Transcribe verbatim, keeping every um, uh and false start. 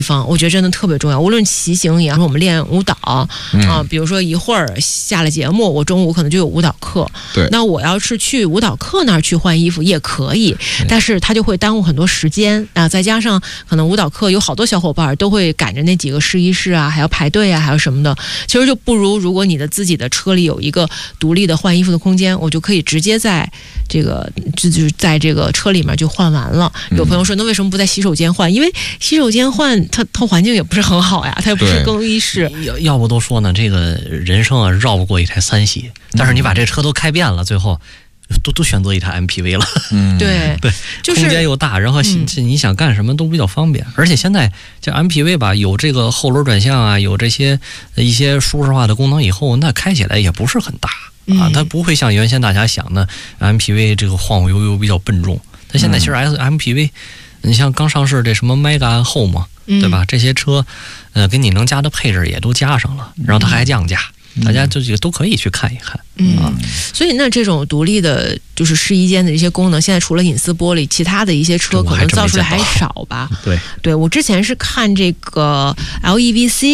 方，我觉得真的特别重要。无论骑行也好，我们练舞蹈啊、 嗯呃，比如说一会儿下了节目，我中午可能就有舞蹈课。 对， 那我要是去舞蹈课那儿去换衣服也可以，但是它就会耽误很多时间啊。再加上可能舞蹈课有好多小伙伴都会赶着那几个试衣室啊，还要排队啊，还有什么的。其实就不如如果你的自己的车里有一个独立的换衣服的空间，我就可以直接在这个就就是在这个车里面就换完了。有朋友说，那为什么不在洗手间换？因为洗手间换它它环境也不是很好呀，它又不是更衣室。 要要不都说呢，这个人生啊绕不过一台三系，但是你把这车都开遍了，最后都都选择一台 M P V 了。 嗯， 对对， 就是空间又大，然后嗯你想干什么都比较方便。而且现在这 M P V 吧，有这个后轮转向啊，有这些一些舒适化的功能以后，那开起来也不是很大啊，它不会像原先大家想的 M P V 这个晃晃悠悠比较笨重。它现在其实 S M P V，你像刚上市这什么 Mega Home，对吧？这些车，呃，给你能加的配置也都加上了，然后它还降价。大家就都可以去看一看， 嗯啊， 所以那这种独立的，就是试衣间的这些功能，现在除了隐私玻璃，其他的一些车可能造出来还少吧？ 对， 对我之前是看这个 L E V C。